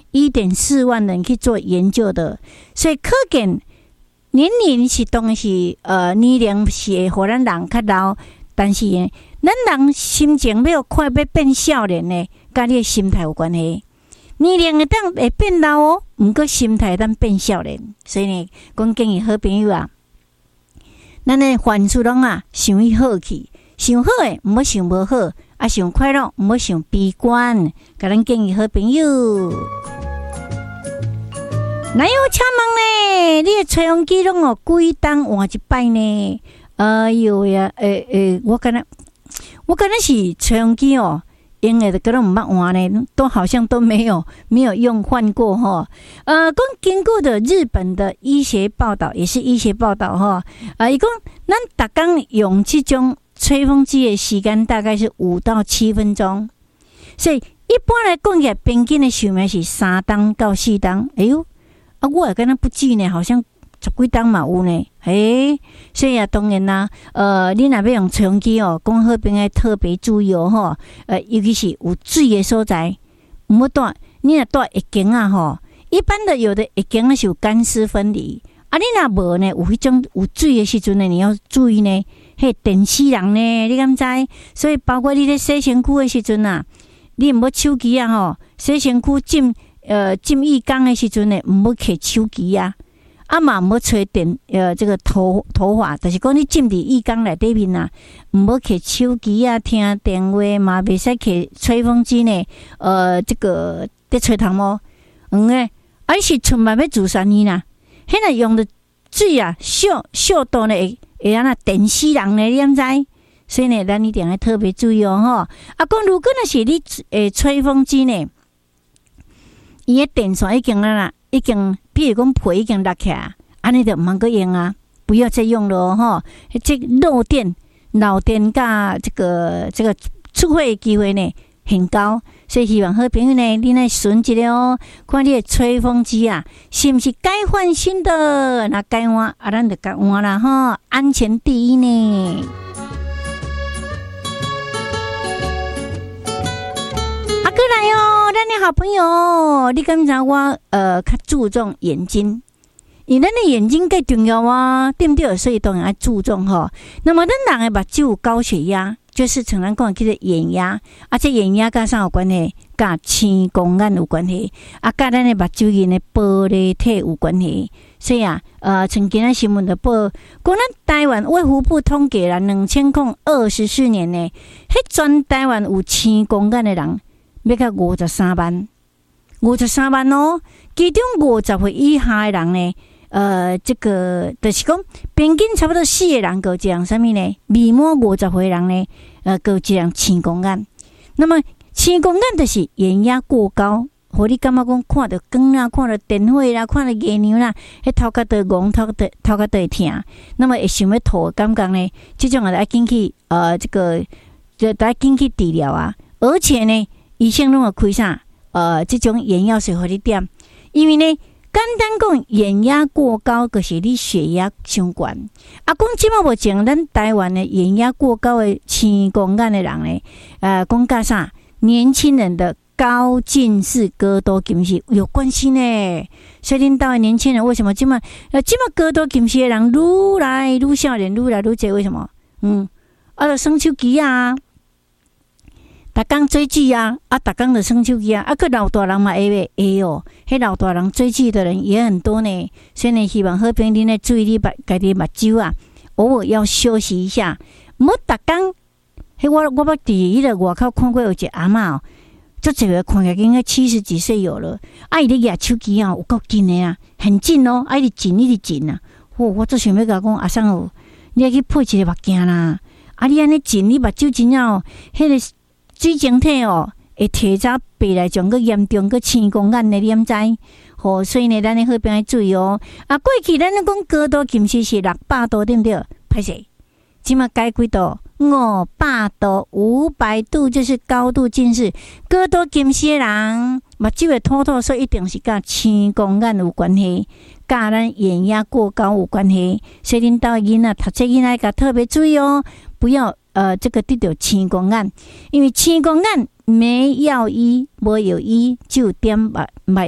1.4万人去做研究的，所以可见年龄是当是年龄是会互咱人较老，但是呢，咱人心情要快要变少年呢，甲你的心态有关系。年龄会变老哦，毋过心态会变少年，所以呢，阮建议好朋友啊，咱的凡事拢想伊好去，想好诶，毋好想无好，想快乐，毋好想悲观。甲咱建议好朋友，哪有请问呢？你的吹风机拢几档换一摆呢？哎呦呀，我感觉是吹风机用的都拢毋捌换呢，都好像都没有用换过哈。经过的日本的医学报道，也是医学报道哈。伊讲咱逐工用这种吹风机的时间大概是5到7分钟，所以一般来讲起来，平均的寿命是3档到4档。哎呦，我也跟他不记呢，好像10几档嘛有呢。所以当然啦，你若要用吹风机讲好朋友特别注意吼，尤其是有水的所在，毋好带。你若带浴巾一般的有的浴巾是有干湿分离，你若无呢，有迄种有水的时阵呢，你要注意呢，电死人呢，你敢知？所以包括你咧洗身躯的时阵你毋好手机洗身躯浸浴缸的时阵呢，毋好摕手机嘛毋好吹这个头发，就是讲你浸伫浴缸内底面毋好摕手机听电话嘛，袂使摕吹风机呢。这个在吹头毛，是春晚要自杀呢啦。迄个用的水小度呢，会电死人呢，你敢知？所以呢，咱一定要特别注意讲如果是你吹风机呢，伊的电线已经，比如讲皮已经落起来，安尼就毋通阁用不要再用了这漏电、老电甲这个出货的机会呢很高，所以希望好朋友呢，你来选一个看你的吹风机是不是该换新的？那该换咱就该换啦安全第一呢。过来咱的好朋友，你敢知我较注重眼睛，因为咱的眼睛更重要对不对？所以当然要注重那么咱人的目睭有高血压，就是常常讲叫做眼压，这眼压甲啥有关系？甲青光眼有关系，甲咱的目睭因的玻璃体有关系。所以曾经新闻就报，讲咱台湾卫福部统计啦，2024年呢，迄全台湾有青光眼的人。要到53万其中50岁以下的人呢，这个就是讲平均差不多4个人有一样什么呢？未满50岁的人呢，有一样青光眼。那么青光眼就是眼压过高，互你感觉讲看到光看到电火看到月亮迄头壳都戆，头壳都会痛。那么会想要吐的感觉呢？这种要紧去这个就要紧去治疗而且呢。医生拢会开啥？这种眼药水互你点，因为呢，简单讲，眼压过高，就是你血压伤悬。讲即马目前咱台湾的眼压过高的青光眼的人呢，讲甲啥？年轻人的高近视、高度近视有关系呢。所以恁岛的年轻人为什么即马高度近视的人愈来愈少年，愈来愈多？为什么？就耍手机逐工追剧逐工就耍手机个老大人嘛会迄老大人追剧的人也很多呢。所以呢，希望好朋友恁来注意你家己目睭偶尔要休息一下，毋好逐工。我捌伫迄个外口看过有一个阿嬷足侪个看起来应该70几岁有了，伊咧举手机有够近的很近一直近我最想要甲讲阿桑你要去配一个目镜啦，你安尼近，你目睭真正迄个。水晶体会提早白来种个严重个青光眼的，你毋知？所以呢，咱的好朋友注意过去咱讲高度近视是600度，对不对？歹势，即马改几度？500度、500度就是高度近视。高度近视的人，目睭会凸，所以一定是甲青光眼有关系，甲咱眼压过高有关系。所以恁兜囡仔读册囡仔甲特别注意不要。这个得到青光眼，因为青光眼没药医，无药医就点目